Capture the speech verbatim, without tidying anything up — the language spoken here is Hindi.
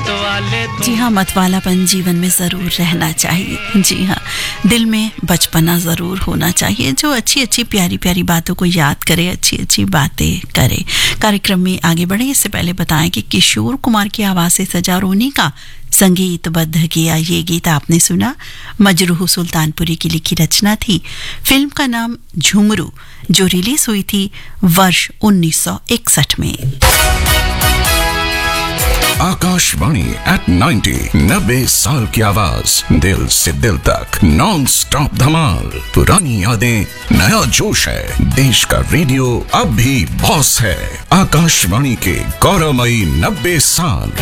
जी हाँ, मतवालापन जीवन में ज़रूर रहना चाहिए। जी हाँ, दिल में बचपना ज़रूर होना चाहिए जो अच्छी अच्छी प्यारी प्यारी बातों को याद करे, अच्छी अच्छी बातें करे। कार्यक्रम में आगे बढ़े इससे पहले बताएं कि किशोर कुमार की आवाज़ से सजा रोनी का संगीतबद्ध किया ये गीत आपने सुना। मजरूह सुल्तानपुरी की लिखी रचना थी। फिल्म का नाम झुमरू, जो रिलीज हुई थी वर्ष उन्नीस सौ इकसठ में। आकाशवाणी एट नाइंटी, नब्बे साल की आवाज, दिल से दिल तक, नॉन स्टॉप धमाल। पुरानी यादें, नया जोश है, देश का रेडियो अब भी बॉस है। आकाशवाणी के गौरवमयी नब्बे साल।